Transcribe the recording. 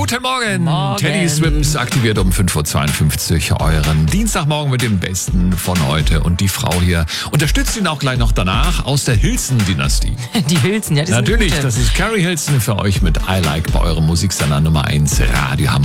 Guten Morgen. Morgen. Teddy Swims aktiviert um 5.52 Uhr euren Dienstagmorgen mit dem Besten von heute. Und die Frau hier unterstützt ihn auch gleich noch danach aus der Hilson-Dynastie. Die Hilson, ja, die sind Natürlich, gute. das ist Carrie Hilson für euch mit I Like bei eurem Musiksender Nummer 1 Radio Hammer.